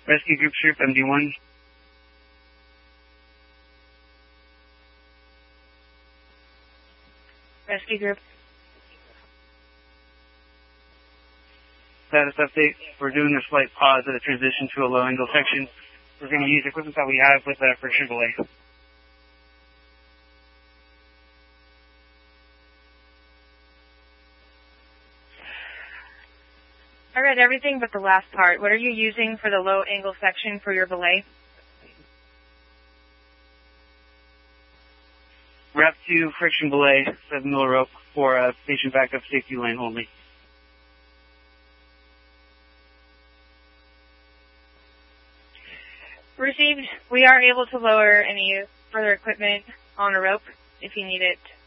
Rescue Group Troop MD1. Rescue Group. Status update. We're doing a slight pause at a transition to a low angle section. We're going to use equipment that we have with friction belay. I read everything but the last part. What are you using for the low angle section for your belay? Wrap 2 friction belay, 7 mil rope for patient backup safety lane only. Received. We are able to lower any further equipment on a rope if you need it.